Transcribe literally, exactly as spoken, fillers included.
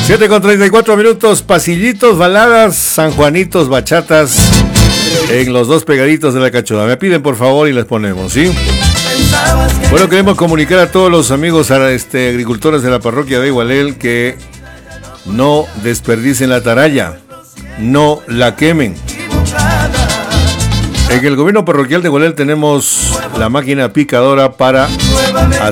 siete con treinta y cuatro minutos, pasillitos, baladas, sanjuanitos, bachatas, en los dos pegaditos de la cachuda. Me piden por favor y les ponemos, ¿sí? Bueno, queremos comunicar a todos los amigos a este, agricultores de la parroquia de Igualel que no desperdicien la ataraya, no la quemen. En el gobierno parroquial de Igualel tenemos la máquina picadora para